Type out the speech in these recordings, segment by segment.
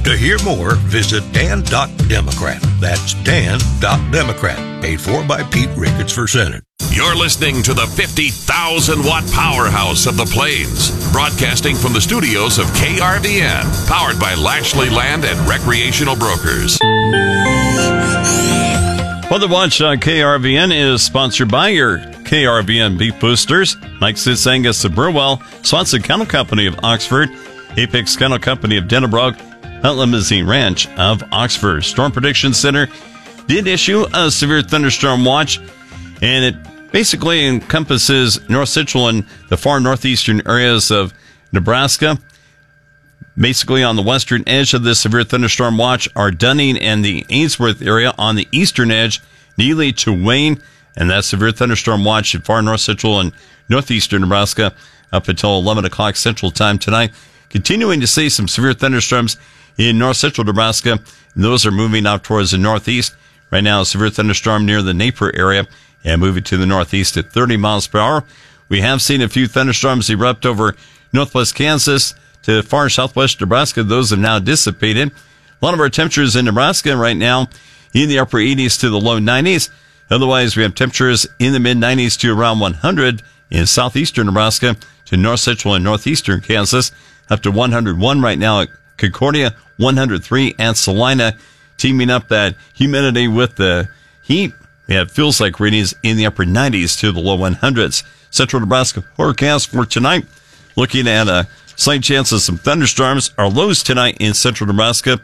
To hear more, visit Dan.Democrat. That's Dan.Democrat. Paid for by Pete Ricketts for Senate. You're listening to the 50,000-watt powerhouse of the Plains, broadcasting from the studios of KRVN, powered by Lashley Land and Recreational Brokers. Weather Watch on KRVN is sponsored by your KRVN Beef Boosters, Mike Sitz Angus of Burwell, Swanson Kennel Company of Oxford, Apex Kennel Company of Denebrock, Hunt Limousine Ranch of Oxford. Storm Prediction Center did issue a severe thunderstorm watch, and it basically encompasses north central and the far northeastern areas of Nebraska. Basically on the western edge of this severe thunderstorm watch are Dunning and the Ainsworth area. On the eastern edge, Neely to Wayne, and that severe thunderstorm watch in far north central and northeastern Nebraska up until 11 o'clock Central Time tonight. Continuing to see some severe thunderstorms in north central Nebraska, and those are moving out towards the northeast. Right now, a severe thunderstorm near the Napier area and moving to the northeast at 30 miles per hour. We have seen a few thunderstorms erupt over northwest Kansas to far southwest Nebraska. Those have now dissipated. A lot of our temperatures in Nebraska right now in the upper 80s to the low 90s. Otherwise, we have temperatures in the mid 90s to around 100 in southeastern Nebraska to north central and northeastern Kansas, up to 101 right now at Concordia, 103 at Salina. Teaming up that humidity with the heat, we have feels like readings in the upper 90s to the low 100s. Central Nebraska forecast for tonight, looking at a slight chance of some thunderstorms. Our lows tonight in central Nebraska,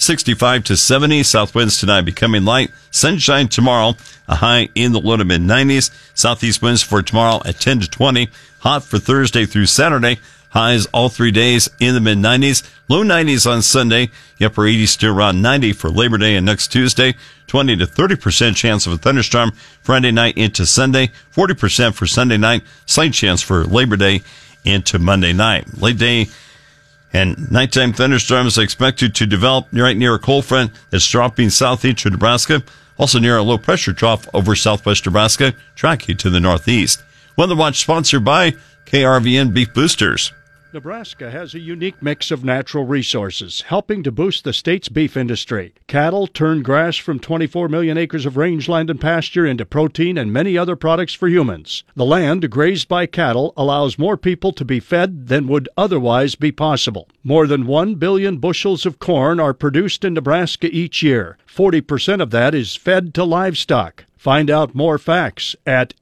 65 to 70. South winds tonight becoming light. Sunshine tomorrow, a high in the low to mid 90s. Southeast winds for tomorrow at 10 to 20. Hot for Thursday through Saturday. Highs all 3 days in the mid 90s. Low 90s on Sunday. The upper 80s to around 90 for Labor Day and next Tuesday. 20 to 30% chance of a thunderstorm Friday night into Sunday. 40% for Sunday night. Slight chance for Labor Day into Monday night. Late day and nighttime thunderstorms are expected to develop right near a cold front that's dropping southeast of Nebraska. Also near a low pressure trough over southwest Nebraska, tracking to the northeast. Weather Watch sponsored by KRVN Beef Boosters. Nebraska has a unique mix of natural resources, helping to boost the state's beef industry. Cattle turn grass from 24 million acres of rangeland and pasture into protein and many other products for humans. The land grazed by cattle allows more people to be fed than would otherwise be possible. More than 1 billion bushels of corn are produced in Nebraska each year. 40% of that is fed to livestock. Find out more facts at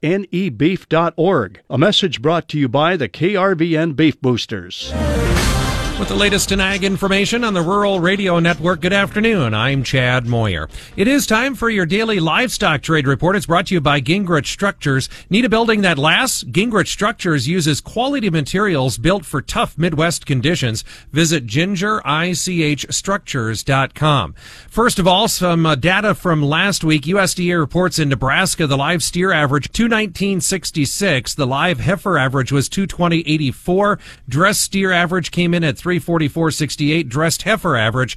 nebeef.org. A message brought to you by the KRVN Beef Boosters. With the latest in ag information on the Rural Radio Network, good afternoon. I'm Chad Moyer. It is time for your daily livestock trade report. It's brought to you by Gingrich Structures. Need a building that lasts? Gingrich Structures uses quality materials built for tough Midwest conditions. Visit gingerichstructures.com. First of all, some data from last week. USDA reports in Nebraska the live steer average 219.66. The live heifer average was 220.84. Dressed steer average came in at 344.68. Dressed heifer average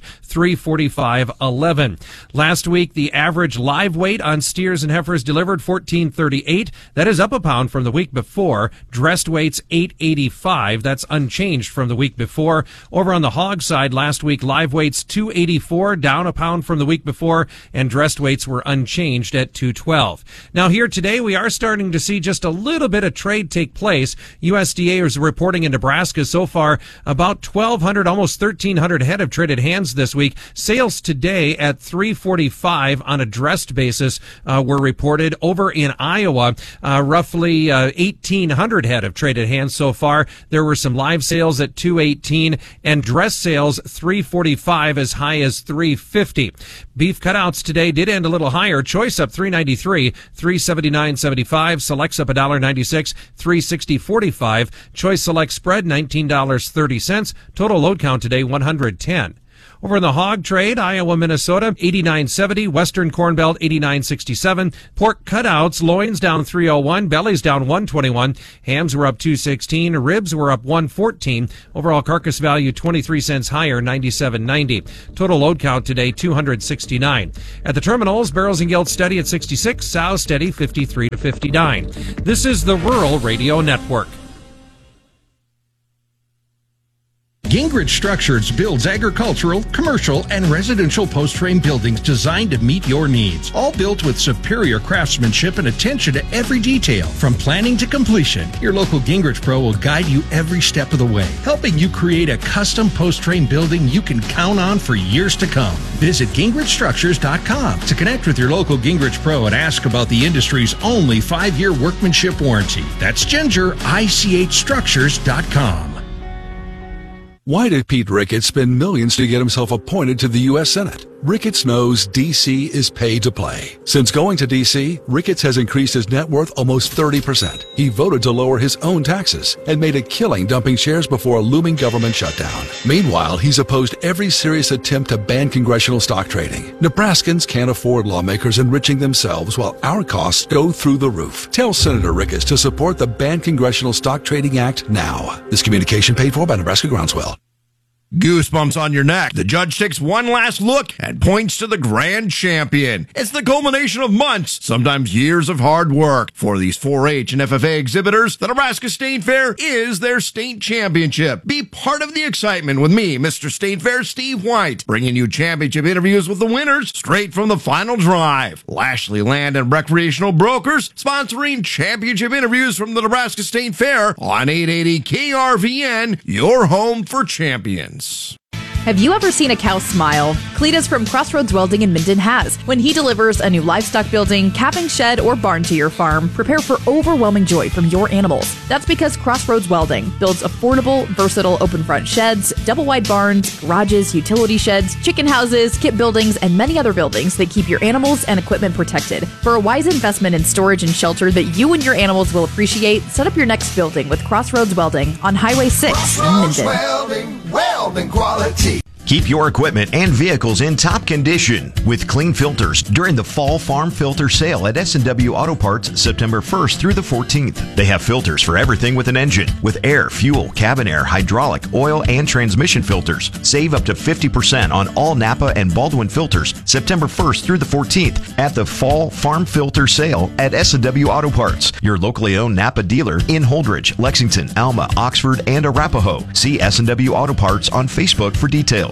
345.11. Last week, the average live weight on steers and heifers delivered 1438. That is up a pound from the week before. Dressed weights 885. That's unchanged from the week before. Over on the hog side, last week, live weights 284, down a pound from the week before, and dressed weights were unchanged at 212. Now here today, we are starting to see just a little bit of trade take place. USDA is reporting in Nebraska so far about 1,200, almost 1,300 head of traded hands this week. Sales today at 345 on a dressed basis were reported. Over in Iowa, roughly 1,800 head of traded hands so far. There were some live sales at 218 and dress sales 345 as high as 350. Beef cutouts today did end a little higher. Choice up 393, 379.75. Selects up $1.96, 360.45. Choice Select spread $19.30. Total load count today 110. Over in the hog trade, Iowa, Minnesota, 89.70. Western Corn Belt, 89.67. Pork cutouts, loins down 301. Bellies down 121. Hams were up 216. Ribs were up 114. Overall carcass value 23 cents higher, 97.90. Total load count today 269. At the terminals, barrels and gilts steady at 66. Sows steady 53 to 59. This is the Rural Radio Network. Gingrich Structures builds agricultural, commercial, and residential post-frame buildings designed to meet your needs. All built with superior craftsmanship and attention to every detail. From planning to completion, your local Gingrich Pro will guide you every step of the way, helping you create a custom post-frame building you can count on for years to come. Visit GingrichStructures.com to connect with your local Gingrich Pro and ask about the industry's only 5-year workmanship warranty. That's GingerICHStructures.com. Why did Pete Ricketts spend millions to get himself appointed to the U.S. Senate? Ricketts knows D.C. is paid to play. Since going to D.C., Ricketts has increased his net worth almost 30%. He voted to lower his own taxes and made a killing dumping shares before a looming government shutdown. Meanwhile, he's opposed every serious attempt to ban congressional stock trading. Nebraskans can't afford lawmakers enriching themselves while our costs go through the roof. Tell Senator Ricketts to support the Ban Congressional Stock Trading Act now. This communication paid for by Nebraska Groundswell. Goosebumps on your neck. The judge takes one last look and points to the grand champion. It's the culmination of months, sometimes years of hard work. For these 4-H and FFA exhibitors, the Nebraska State Fair is their state championship. Be part of the excitement with me, Mr. State Fair Steve White, bringing you championship interviews with the winners straight from the final drive. Lashley Land and Recreational Brokers sponsoring championship interviews from the Nebraska State Fair on 880 KRVN, your home for champions. Have you ever seen a cow smile? Cletus from Crossroads Welding in Minden has. When he delivers a new livestock building, calving shed, or barn to your farm, prepare for overwhelming joy from your animals. That's because Crossroads Welding builds affordable, versatile open front sheds, double wide barns, garages, utility sheds, chicken houses, kit buildings, and many other buildings that keep your animals and equipment protected. For a wise investment in storage and shelter that you and your animals will appreciate, set up your next building with Crossroads Welding on Highway 6 in Minden. Welding quality. Keep your equipment and vehicles in top condition with clean filters during the Fall Farm Filter Sale at S&W Auto Parts September 1st through the 14th. They have filters for everything with an engine, with air, fuel, cabin air, hydraulic, oil, and transmission filters. Save up to 50% on all Napa and Baldwin filters September 1st through the 14th at the Fall Farm Filter Sale at S&W Auto Parts, your locally owned Napa dealer in Holdridge, Lexington, Alma, Oxford, and Arapahoe. See S&W Auto Parts on Facebook for details.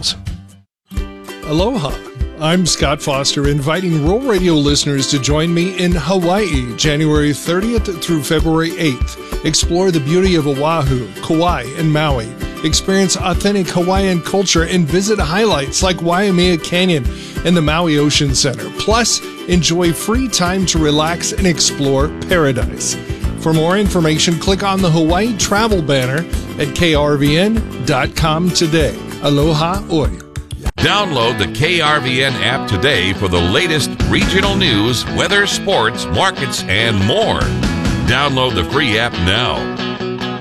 Aloha. I'm Scott Foster, inviting Rural Radio listeners to join me in Hawaii, January 30th through February 8th. Explore the beauty of Oahu, Kauai, and Maui. Experience authentic Hawaiian culture and visit highlights like Waimea Canyon and the Maui Ocean Center. Plus, enjoy free time to relax and explore paradise. For more information, click on the Hawaii travel banner at krvn.com today. Aloha oi. Download the KRVN app today for the latest regional news, weather, sports, markets, and more. Download the free app now.